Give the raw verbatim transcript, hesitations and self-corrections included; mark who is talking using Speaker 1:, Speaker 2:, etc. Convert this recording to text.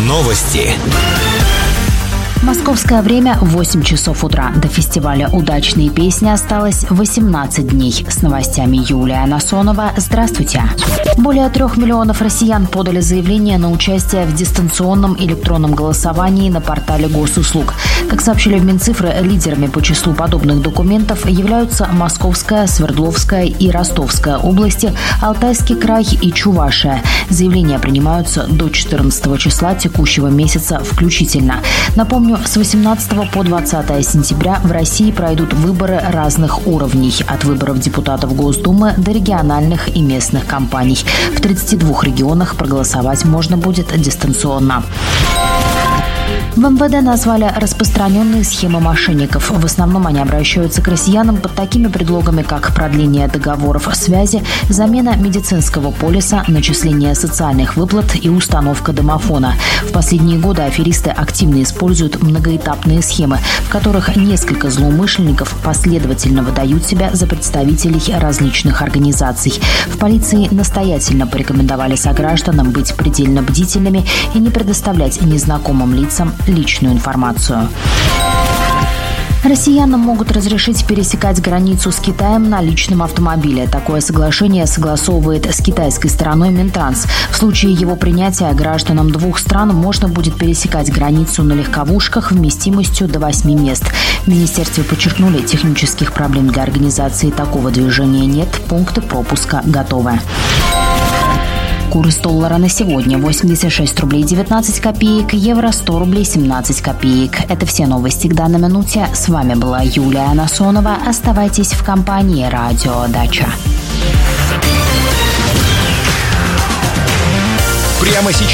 Speaker 1: Новости.
Speaker 2: Московское время восемь часов утра. До фестиваля «Удачные песни» осталось восемнадцать дней. С новостями Юлия Насонова. Здравствуйте. Более трех миллионов россиян подали заявление на участие в дистанционном электронном голосовании на портале госуслуг. Как сообщили в Минцифры, лидерами по числу подобных документов являются Московская, Свердловская и Ростовская области, Алтайский край и Чувашия. Заявления принимаются до четырнадцатого числа текущего месяца включительно. Напомню, с восемнадцатого по двадцатое сентября в России пройдут выборы разных уровней, от выборов депутатов Госдумы до региональных и местных кампаний. В тридцати двух регионах проголосовать можно будет дистанционно. В эм вэ дэ назвали распространенные схемы мошенников. В основном они обращаются к россиянам под такими предлогами, как продление договоров связи, замена медицинского полиса, начисление социальных выплат и установка домофона. В последние годы аферисты активно используют многоэтапные схемы, в которых несколько злоумышленников последовательно выдают себя за представителей различных организаций. В полиции настоятельно порекомендовали согражданам быть предельно бдительными и не предоставлять незнакомым лицам личную информацию. Россиянам могут разрешить пересекать границу с Китаем на личном автомобиле. Такое соглашение согласовывает с китайской стороной Минтранс. В случае его принятия гражданам двух стран можно будет пересекать границу на легковушках вместимостью до восьми мест. В министерстве подчеркнули, технических проблем для организации такого движения нет, пункты пропуска готовы. Курс доллара на сегодня восемьдесят шесть рублей девятнадцать копеек, евро сто рублей семнадцать копеек. Это все новости к данной минуте. С вами была Юлия Насонова. Оставайтесь в компании «Радио Дача».
Speaker 1: Прямо сейчас